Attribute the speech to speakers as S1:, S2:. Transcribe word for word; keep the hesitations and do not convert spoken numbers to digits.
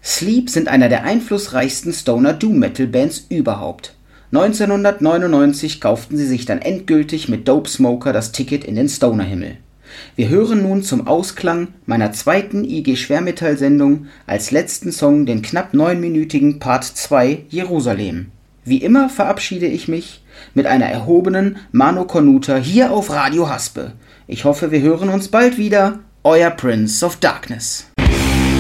S1: Sleep sind einer der einflussreichsten Stoner-Doom-Metal-Bands überhaupt. neunzehnhundertneunundneunzig kauften sie sich dann endgültig mit Dope Smoker das Ticket in den Stoner-Himmel. Wir hören nun zum Ausklang meiner zweiten I G-Schwermetall-Sendung als letzten Song den knapp neunminütigen Part zwei Jerusalem. Wie immer verabschiede ich mich mit einer erhobenen Mano Cornuta hier auf Radio Haspe. Ich hoffe, wir hören uns bald wieder. Euer Prince of Darkness.